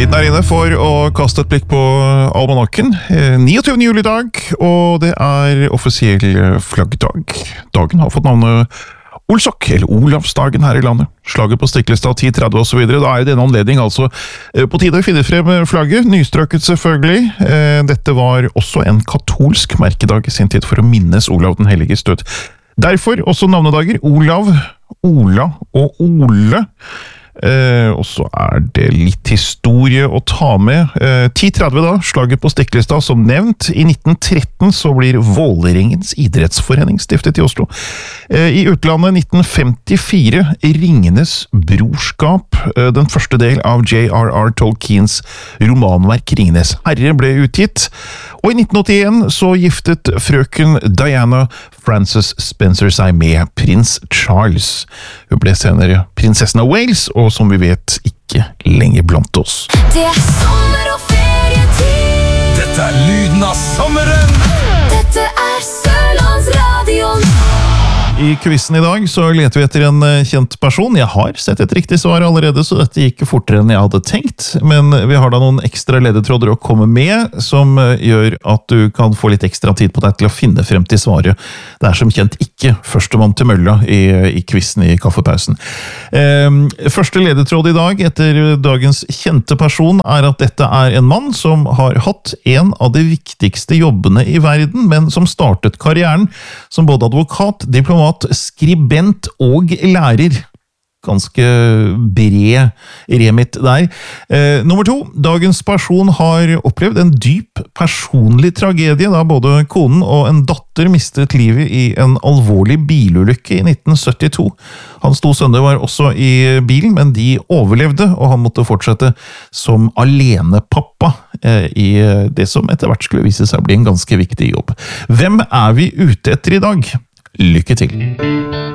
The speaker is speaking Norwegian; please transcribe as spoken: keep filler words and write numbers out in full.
Tiden er inne for å kaste et blikk på almanakken. niogtyvende juli i dag, og det er offisiell flaggdag. Dagen har fått navnet Olsok, eller Olavsdagen her i landet. Slaget på Stiklestad ti tretti og så videre. Da er det denne anledning altså på tide å finne frem flagget, nystrøket selvfølgelig. Dette var også en katolsk merkedag i sin tid for å minnes Olav den helliges død. Derfor også navnedager Olav, Ola og Ole. Eh, og så er det litt historie å ta med. Eh, ti tretti da, slaget på Stiklestad som nevnt. I nitten tretten så blir Vålerengens idrettsforening stiftet i Oslo. Eh, I utlandet nitten femtifire, Ringenes brorskap. Eh, den første del av J R R Tolkiens romanverk Ringenes herre ble utgitt. Og i nitten åttien så giftet frøken Diana Frances Spencer seg med prins Charles. Hun ble senere prinsessen av Wales, og som vi vet ikke lenger blant oss. Det er sommer og ferietid. Dette er lyden av sommeren. Dette er Sørlandsradioen. I quizen i dag så leter vi etter en kjent person. Jeg har sett et riktig svar allerede, så dette gikk fortere enn jeg hadde tenkt. Men vi har da noen ekstra ledetråder å komme med, som gjør at du kan få litt ekstra tid på deg til å finne frem til svaret. Det er som kjent ikke førstemann til mølla i, i quizen i kaffepausen. Eh, første ledetråd i dag etter dagens kjente person er at dette er en mann som har hatt en av de viktigste jobbene i verden, men som startet karrieren som både advokat, diplomat, skribent og lærer. Ganske bred remit der. Eh, nummer to. Dagens person har opplevd en dyp personlig tragedie, da både konen og en datter mistet livet i en alvorlig bilulykke i nitten syttito. Hans to sønner var også i bilen, men de overlevde, og han måtte fortsette som alenepappa eh, i det som etter hvert skulle vise seg å bli en ganske viktig jobb. Hvem er vi ute etter i dag? Lykke til!